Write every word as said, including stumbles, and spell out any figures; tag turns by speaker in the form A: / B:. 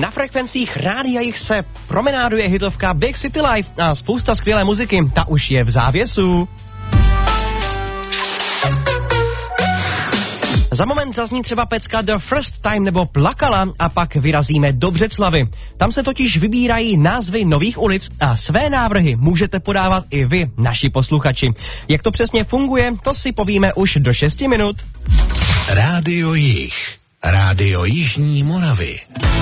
A: Na frekvencích Rádia Jich se promenáduje hitovka Big City Life a spousta skvělé muziky, ta už je v závěsu. Za moment zazní třeba pecka The First Time nebo Plakala a pak vyrazíme do Břeclavi. Tam se totiž vybírají názvy nových ulic a své návrhy můžete podávat i vy, naši posluchači. Jak to přesně funguje, to si povíme už do šesti minut.
B: Rádio Jich, Rádio Jižní Moravy.